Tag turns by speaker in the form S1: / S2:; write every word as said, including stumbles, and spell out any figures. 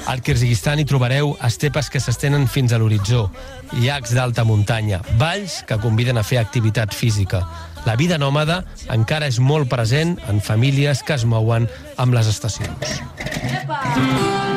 S1: Al Kirguizistan hi trobareu estepes que s'estenen fins a l'horitzó, llacs d'alta muntanya, valls que conviden a fer activitat física. La vida nòmada encara és molt present en famílies que es mouen amb les estacions.